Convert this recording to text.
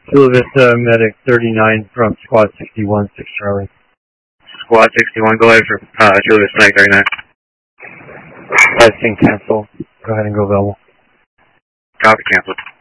Chula Vista Medic 39 from Squad 61, 6 Charlie. Squad 61, go ahead for Chula Vista Medic 39. Testing cancel. Go ahead and go available. Copy, cancel.